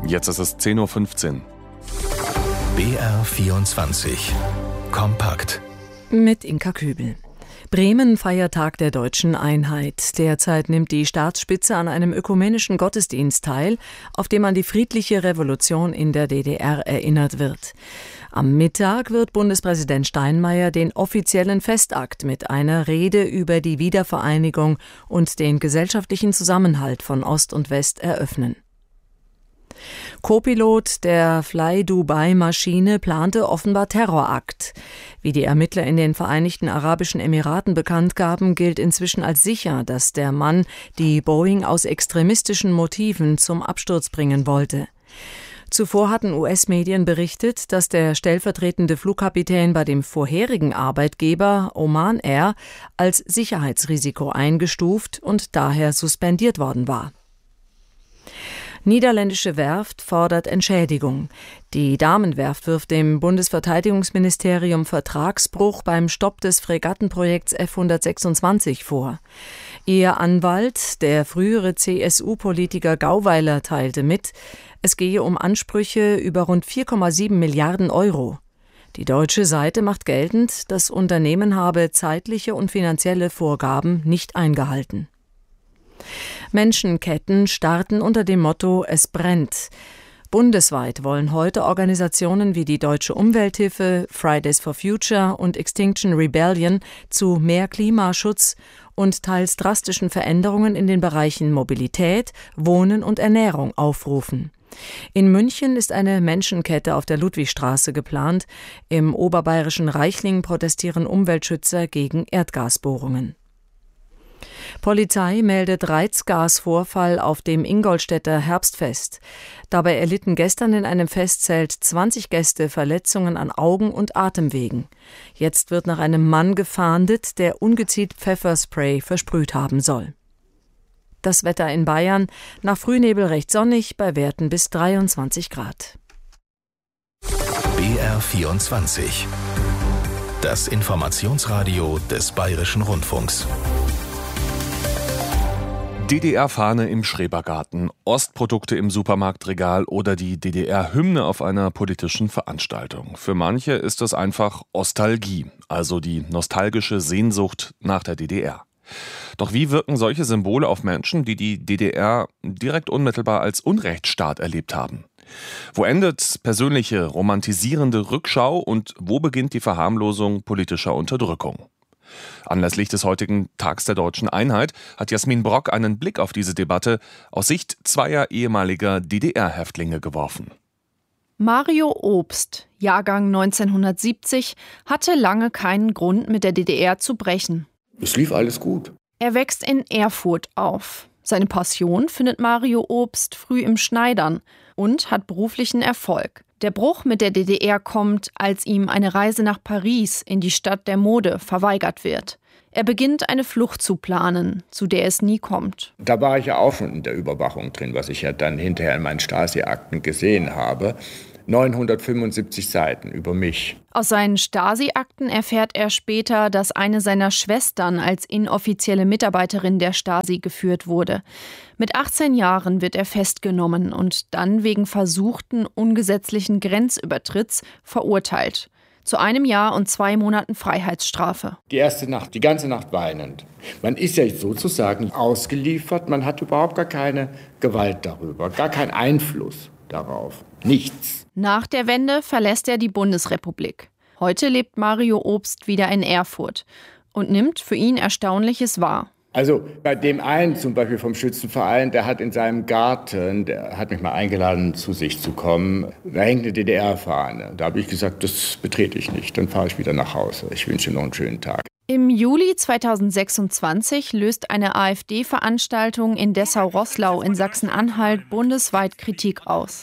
Jetzt ist es 10:15 Uhr. BR24 Kompakt mit Inka Kübel. Bremen feiert Tag der deutschen Einheit. Derzeit nimmt die Staatsspitze an einem ökumenischen Gottesdienst teil, auf dem an die friedliche Revolution in der DDR erinnert wird. Am Mittag wird Bundespräsident Steinmeier den offiziellen Festakt mit einer Rede über die Wiedervereinigung und den gesellschaftlichen Zusammenhalt von Ost und West eröffnen. Co-Pilot der Fly-Dubai-Maschine plante offenbar Terrorakt. Wie die Ermittler in den Vereinigten Arabischen Emiraten bekannt gaben, gilt inzwischen als sicher, dass der Mann die Boeing aus extremistischen Motiven zum Absturz bringen wollte. Zuvor hatten US-Medien berichtet, dass der stellvertretende Flugkapitän bei dem vorherigen Arbeitgeber Oman Air als Sicherheitsrisiko eingestuft und daher suspendiert worden war. Niederländische Werft fordert Entschädigung. Die Damenwerft wirft dem Bundesverteidigungsministerium Vertragsbruch beim Stopp des Fregattenprojekts F-126 vor. Ihr Anwalt, der frühere CSU-Politiker Gauweiler, teilte mit, es gehe um Ansprüche über rund 4,7 Milliarden Euro. Die deutsche Seite macht geltend, das Unternehmen habe zeitliche und finanzielle Vorgaben nicht eingehalten. Menschenketten starten unter dem Motto »Es brennt«. Bundesweit wollen heute Organisationen wie die Deutsche Umwelthilfe, Fridays for Future und Extinction Rebellion zu mehr Klimaschutz und teils drastischen Veränderungen in den Bereichen Mobilität, Wohnen und Ernährung aufrufen. In München ist eine Menschenkette auf der Ludwigstraße geplant. Im oberbayerischen Reichlingen protestieren Umweltschützer gegen Erdgasbohrungen. Polizei meldet Reizgasvorfall auf dem Ingolstädter Herbstfest. Dabei erlitten gestern in einem Festzelt 20 Gäste Verletzungen an Augen- und Atemwegen. Jetzt wird nach einem Mann gefahndet, der ungezielt Pfefferspray versprüht haben soll. Das Wetter in Bayern: nach Frühnebel recht sonnig, bei Werten bis 23 Grad. BR24 Das Informationsradio des Bayerischen Rundfunks. DDR-Fahne im Schrebergarten, Ostprodukte im Supermarktregal oder die DDR-Hymne auf einer politischen Veranstaltung. Für manche ist es einfach Ostalgie, also die nostalgische Sehnsucht nach der DDR. Doch wie wirken solche Symbole auf Menschen, die die DDR direkt unmittelbar als Unrechtsstaat erlebt haben? Wo endet persönliche, romantisierende Rückschau und wo beginnt die Verharmlosung politischer Unterdrückung? Anlässlich des heutigen Tags der deutschen Einheit hat Jasmin Brock einen Blick auf diese Debatte aus Sicht zweier ehemaliger DDR-Häftlinge geworfen. Mario Obst, Jahrgang 1970, hatte lange keinen Grund, mit der DDR zu brechen. Es lief alles gut. Er wächst in Erfurt auf. Seine Passion findet Mario Obst früh im Schneidern und hat beruflichen Erfolg. Der Bruch mit der DDR kommt, als ihm eine Reise nach Paris in die Stadt der Mode verweigert wird. Er beginnt eine Flucht zu planen, zu der es nie kommt. Da war ich ja auch schon in der Überwachung drin, was ich ja dann hinterher in meinen Stasi-Akten gesehen habe. 975 Seiten über mich. Aus seinen Stasi-Akten erfährt er später, dass eine seiner Schwestern als inoffizielle Mitarbeiterin der Stasi geführt wurde. Mit 18 Jahren wird er festgenommen und dann wegen versuchten ungesetzlichen Grenzübertritts verurteilt. Zu 1 Jahr und 2 Monaten Freiheitsstrafe. Die erste Nacht, die ganze Nacht weinend. Man ist ja sozusagen ausgeliefert, man hat überhaupt gar keine Gewalt darüber, gar keinen Einfluss darauf. Nichts. Nach der Wende verlässt er die Bundesrepublik. Heute lebt Mario Obst wieder in Erfurt und nimmt für ihn Erstaunliches wahr. Also bei dem einen zum Beispiel vom Schützenverein, der hat in seinem Garten, der hat mich mal eingeladen, zu sich zu kommen, da hängt eine DDR-Fahne. Da habe ich gesagt, das betrete ich nicht, dann fahre ich wieder nach Hause. Ich wünsche noch einen schönen Tag. Im Juli 2026 löst eine AfD-Veranstaltung in Dessau-Roßlau in Sachsen-Anhalt bundesweit Kritik aus.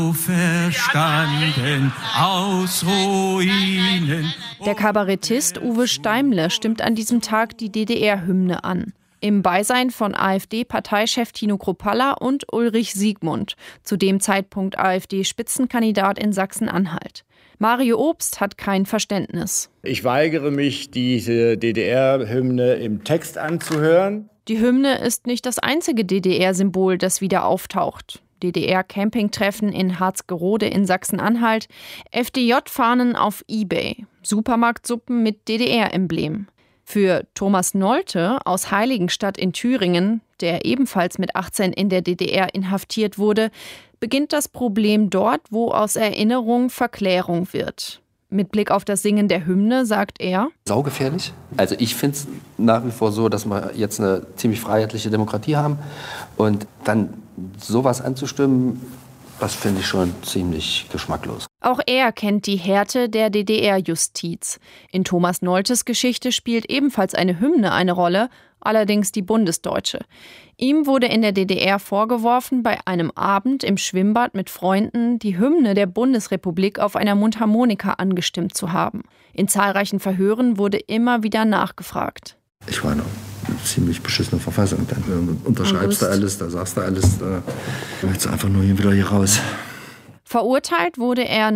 Auferstanden aus Ruinen. Der Kabarettist Uwe Steimle stimmt an diesem Tag die DDR-Hymne an. Im Beisein von AfD-Parteichef Tino Kruppalla und Ulrich Siegmund, zu dem Zeitpunkt AfD-Spitzenkandidat in Sachsen-Anhalt. Mario Obst hat kein Verständnis. Ich weigere mich, diese DDR-Hymne im Text anzuhören. Die Hymne ist nicht das einzige DDR-Symbol, das wieder auftaucht. DDR-Campingtreffen in Harzgerode in Sachsen-Anhalt, FDJ-Fahnen auf eBay, Supermarktsuppen mit DDR-Emblem. Für Thomas Nolte aus Heiligenstadt in Thüringen, der ebenfalls mit 18 in der DDR inhaftiert wurde, beginnt das Problem dort, wo aus Erinnerung Verklärung wird. Mit Blick auf das Singen der Hymne sagt er: Saugefährlich. Also ich finde es nach wie vor so, dass wir jetzt eine ziemlich freiheitliche Demokratie haben. Und dann sowas anzustimmen, das finde ich schon ziemlich geschmacklos. Auch er kennt die Härte der DDR-Justiz. In Thomas Noltes Geschichte spielt ebenfalls eine Hymne eine Rolle, allerdings die bundesdeutsche. Ihm wurde in der DDR vorgeworfen, bei einem Abend im Schwimmbad mit Freunden die Hymne der Bundesrepublik auf einer Mundharmonika angestimmt zu haben. In zahlreichen Verhören wurde immer wieder nachgefragt. Ich war in einer ziemlich beschissenen Verfassung. Dann unterschreibst du alles, da sagst du alles, da willst du einfach nur wieder hier raus. Verurteilt wurde er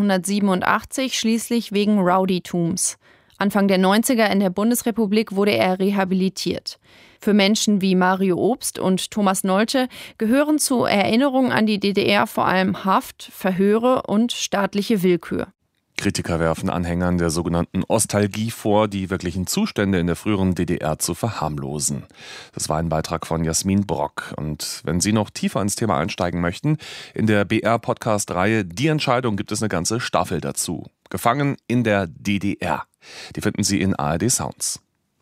1987 schließlich wegen Rowdytums. Anfang der 90er in der Bundesrepublik wurde er rehabilitiert. Für Menschen wie Mario Obst und Thomas Nolte gehören zur Erinnerung an die DDR vor allem Haft, Verhöre und staatliche Willkür. Kritiker werfen Anhängern der sogenannten Ostalgie vor, die wirklichen Zustände in der früheren DDR zu verharmlosen. Das war ein Beitrag von Jasmin Brock. Und wenn Sie noch tiefer ins Thema einsteigen möchten, in der BR-Podcast-Reihe Die Entscheidung gibt es eine ganze Staffel dazu. Gefangen in der DDR. Die finden Sie in ARD Sounds.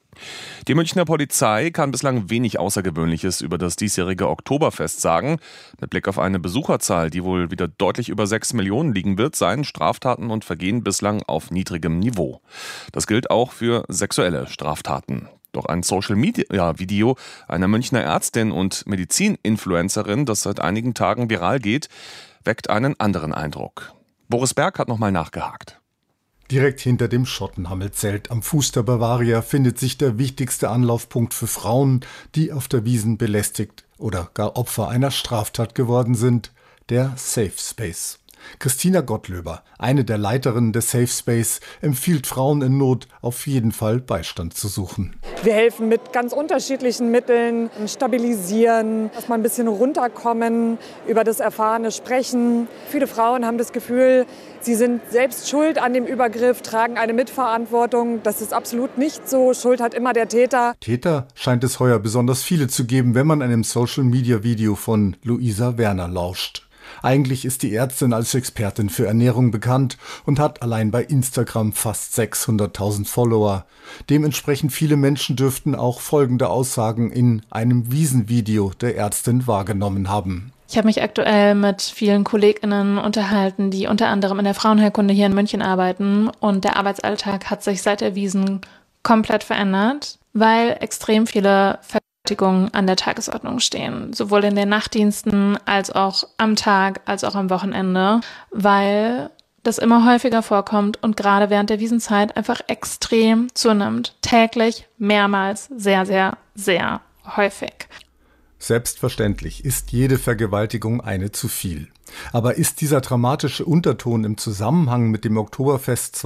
Die Münchner Polizei kann bislang wenig Außergewöhnliches über das diesjährige Oktoberfest sagen. Mit Blick auf eine Besucherzahl, die wohl wieder deutlich über 6 Millionen liegen wird, seien Straftaten und Vergehen bislang auf niedrigem Niveau. Das gilt auch für sexuelle Straftaten. Doch ein Social-Media-Video einer Münchner Ärztin und Medizin-Influencerin, das seit einigen Tagen viral geht, weckt einen anderen Eindruck. Boris Berg hat nochmal nachgehakt. Direkt hinter dem Schottenhammelzelt am Fuß der Bavaria findet sich der wichtigste Anlaufpunkt für Frauen, die auf der Wiesn belästigt oder gar Opfer einer Straftat geworden sind, der Safe Space. Christina Gottlöber, eine der Leiterinnen des Safe Space, empfiehlt Frauen in Not, auf jeden Fall Beistand zu suchen. Wir helfen mit ganz unterschiedlichen Mitteln, stabilisieren, dass man ein bisschen runterkommen, über das Erfahrene sprechen. Viele Frauen haben das Gefühl, sie sind selbst schuld an dem Übergriff, tragen eine Mitverantwortung. Das ist absolut nicht so. Schuld hat immer der Täter. Täter scheint es heuer besonders viele zu geben, wenn man einem Social-Media-Video von Luisa Werner lauscht. Eigentlich ist die Ärztin als Expertin für Ernährung bekannt und hat allein bei Instagram fast 600.000 Follower. Dementsprechend viele Menschen dürften auch folgende Aussagen in einem Wiesn-Video der Ärztin wahrgenommen haben. Ich habe mich aktuell mit vielen KollegInnen unterhalten, die unter anderem in der Frauenheilkunde hier in München arbeiten. Und der Arbeitsalltag hat sich seit der Wiesn komplett verändert, weil extrem viele Vergewaltigungen an der Tagesordnung stehen. Sowohl in den Nachtdiensten als auch am Tag, als auch am Wochenende, weil das immer häufiger vorkommt und gerade während der Wiesnzeit einfach extrem zunimmt. Täglich, mehrmals, sehr, sehr, sehr häufig. Selbstverständlich ist jede Vergewaltigung eine zu viel. Aber ist dieser dramatische Unterton im Zusammenhang mit dem Oktoberfest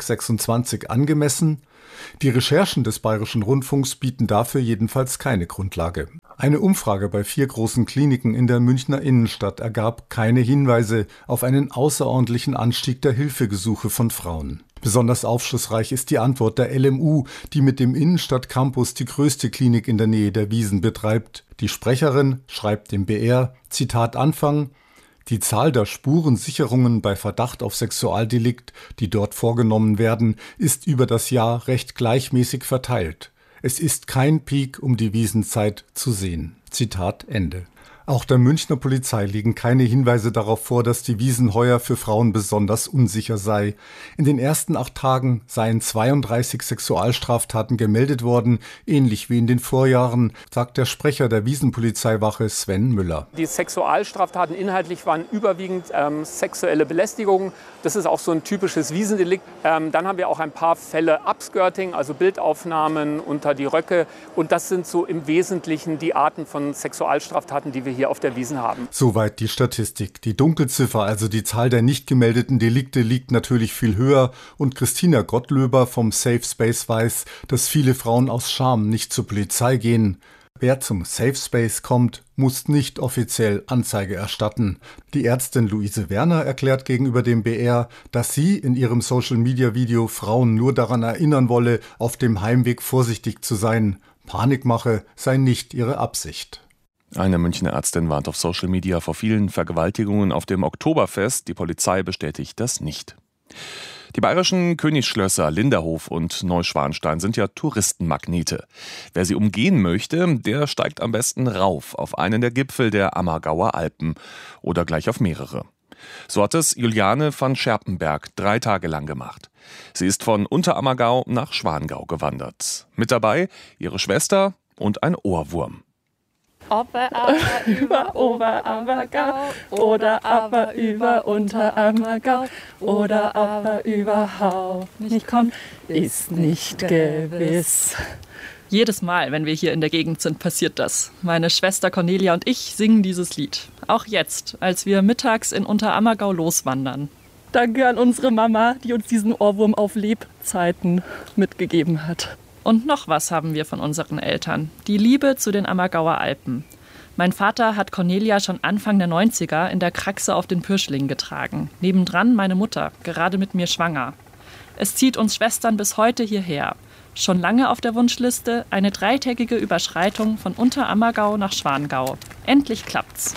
2026 angemessen? Die Recherchen des Bayerischen Rundfunks bieten dafür jedenfalls keine Grundlage. Eine Umfrage bei 4 großen Kliniken in der Münchner Innenstadt ergab keine Hinweise auf einen außerordentlichen Anstieg der Hilfegesuche von Frauen. Besonders aufschlussreich ist die Antwort der LMU, die mit dem Innenstadtcampus die größte Klinik in der Nähe der Wiesn betreibt. Die Sprecherin schreibt dem BR, Zitat Anfang: Die Zahl der Spurensicherungen bei Verdacht auf Sexualdelikt, die dort vorgenommen werden, ist über das Jahr recht gleichmäßig verteilt. Es ist kein Peak um die Wiesnzeit zu sehen. Zitat Ende. Auch der Münchner Polizei liegen keine Hinweise darauf vor, dass die Wiesn heuer für Frauen besonders unsicher sei. In den ersten 8 Tagen seien 32 Sexualstraftaten gemeldet worden, ähnlich wie in den Vorjahren, sagt der Sprecher der Wiesn-Polizeiwache Sven Müller. Die Sexualstraftaten inhaltlich waren überwiegend sexuelle Belästigung. Das ist auch so ein typisches Wiesndelikt. Dann haben wir auch ein paar Fälle Upskirting, also Bildaufnahmen unter die Röcke. Und das sind so im Wesentlichen die Arten von Sexualstraftaten, die wir hier auf der Wiesn haben. Soweit die Statistik. Die Dunkelziffer, also die Zahl der nicht gemeldeten Delikte, liegt natürlich viel höher und Christina Gottlöber vom Safe Space weiß, dass viele Frauen aus Scham nicht zur Polizei gehen. Wer zum Safe Space kommt, muss nicht offiziell Anzeige erstatten. Die Ärztin Luise Werner erklärt gegenüber dem BR, dass sie in ihrem Social-Media-Video Frauen nur daran erinnern wolle, auf dem Heimweg vorsichtig zu sein. Panikmache sei nicht ihre Absicht. Eine Münchner Ärztin warnt auf Social Media vor vielen Vergewaltigungen auf dem Oktoberfest. Die Polizei bestätigt das nicht. Die bayerischen Königsschlösser Linderhof und Neuschwanstein sind ja Touristenmagnete. Wer sie umgehen möchte, der steigt am besten rauf auf einen der Gipfel der Ammergauer Alpen oder gleich auf mehrere. So hat es Juliane van Scherpenberg 3 Tage lang gemacht. Sie ist von Unterammergau nach Schwangau gewandert. Mit dabei ihre Schwester und ein Ohrwurm. Ober, aber, über, Oberammergau oder aber über Unterammergau oder aber überhaupt nicht kommt, ist nicht gewiss. Jedes Mal, wenn wir hier in der Gegend sind, passiert das. Meine Schwester Cornelia und ich singen dieses Lied. Auch jetzt, als wir mittags in Unterammergau loswandern. Danke an unsere Mama, die uns diesen Ohrwurm auf Lebzeiten mitgegeben hat. Und noch was haben wir von unseren Eltern. Die Liebe zu den Ammergauer Alpen. Mein Vater hat Cornelia schon Anfang der 90er in der Kraxe auf den Pürschling getragen. Nebendran meine Mutter, gerade mit mir schwanger. Es zieht uns Schwestern bis heute hierher. Schon lange auf der Wunschliste eine 3-tägige Überschreitung von Unterammergau nach Schwangau. Endlich klappt's.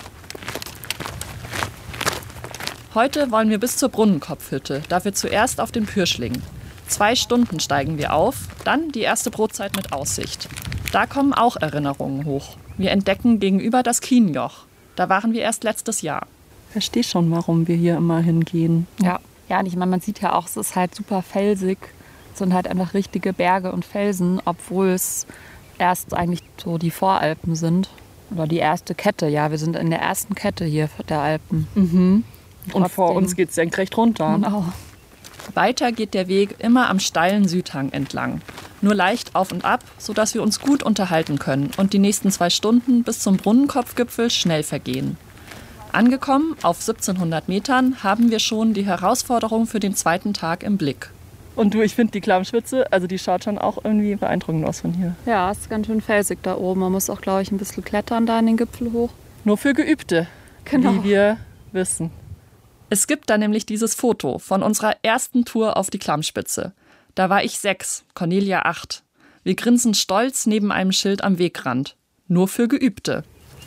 Heute wollen wir bis zur Brunnenkopfhütte, dafür zuerst auf den Pürschling. 2 Stunden steigen wir auf, dann die erste Brotzeit mit Aussicht. Da kommen auch Erinnerungen hoch. Wir entdecken gegenüber das Kienjoch. Da waren wir erst letztes Jahr. Ich verstehe schon, warum wir hier immer hingehen. Ja, und ich meine, man sieht ja auch, es ist halt super felsig. Es sind halt einfach richtige Berge und Felsen, obwohl es erst eigentlich so die Voralpen sind. Oder die erste Kette, ja, wir sind in der ersten Kette hier der Alpen. Mhm. Und vor uns geht es senkrecht runter. Genau. Weiter geht der Weg immer am steilen Südhang entlang. Nur leicht auf und ab, sodass wir uns gut unterhalten können und die nächsten 2 Stunden bis zum Brunnenkopfgipfel schnell vergehen. Angekommen auf 1700 Metern haben wir schon die Herausforderung für den 2. Tag im Blick. Und du, ich finde die Klammspitze, also die schaut schon auch irgendwie beeindruckend aus von hier. Ja, es ist ganz schön felsig da oben. Man muss auch, glaube ich, ein bisschen klettern da in den Gipfel hoch. Nur für Geübte, genau, wie wir wissen. Es gibt da nämlich dieses Foto von unserer ersten Tour auf die Klammspitze. Da war ich 6, Cornelia 8. Wir grinsen stolz neben einem Schild am Wegrand. Nur für Geübte.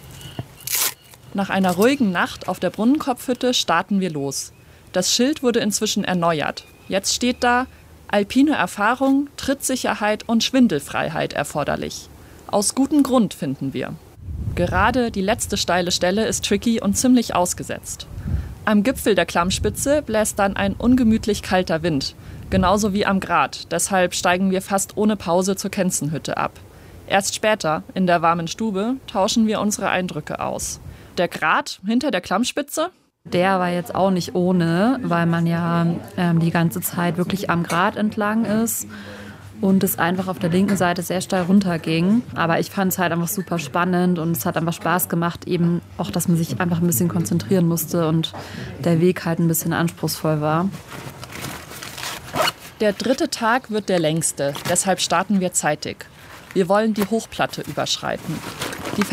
Nach einer ruhigen Nacht auf der Brunnenkopfhütte starten wir los. Das Schild wurde inzwischen erneuert. Jetzt steht da: alpine Erfahrung, Trittsicherheit und Schwindelfreiheit erforderlich. Aus gutem Grund, finden wir. Gerade die letzte steile Stelle ist tricky und ziemlich ausgesetzt. Am Gipfel der Klammspitze bläst dann ein ungemütlich kalter Wind, genauso wie am Grat. Deshalb steigen wir fast ohne Pause zur Kenzenhütte ab. Erst später, in der warmen Stube, tauschen wir unsere Eindrücke aus. Der Grat hinter der Klammspitze? Der war jetzt auch nicht ohne, weil man ja die ganze Zeit wirklich am Grat entlang ist und es einfach auf der linken Seite sehr steil runterging. Aber ich fand es halt einfach super spannend und es hat einfach Spaß gemacht, eben auch, dass man sich einfach ein bisschen konzentrieren musste und der Weg halt ein bisschen anspruchsvoll war. Der 3. Tag wird der längste, deshalb starten wir zeitig. Wir wollen die Hochplatte überschreiten.